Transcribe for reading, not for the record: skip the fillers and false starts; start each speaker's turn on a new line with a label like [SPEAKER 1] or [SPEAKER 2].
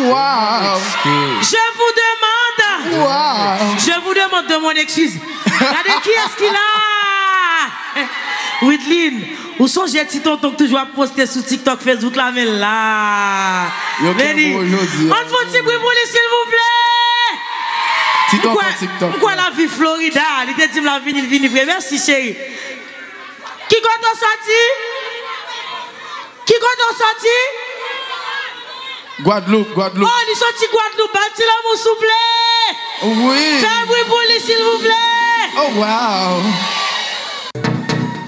[SPEAKER 1] Wow.
[SPEAKER 2] Je vous demande de mon excuse. Regardez qui est-ce qu'il a? Whitlin, où sont j'ai petit tonton que toujours à poster sur TikTok, Facebook, là, mais là.
[SPEAKER 1] Veni,
[SPEAKER 2] on faut petit bruit pour lui, s'il vous plaît.
[SPEAKER 1] TikTok.
[SPEAKER 2] Pourquoi la vie Florida? Il était dit la vie, il vient. Merci, chérie. Qui compte en sorti?
[SPEAKER 1] Guadeloupe.
[SPEAKER 2] Oh, il sorti Guadeloupe. Bâti l'amour, s'il vous plaît.
[SPEAKER 1] Oui.
[SPEAKER 2] Fais un bruit pour lui, s'il vous plaît.
[SPEAKER 1] Oh, wow.